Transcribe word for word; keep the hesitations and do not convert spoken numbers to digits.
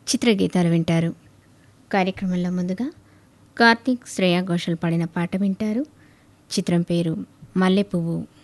చిత్రగీతాలు వింటారు. కార్యక్రమంలో ముందుగా కార్తీక్ శ్రేయా ఘోషల్ పాడిన పాట వింటారు. చిత్రం పేరు మల్లెపువ్వు.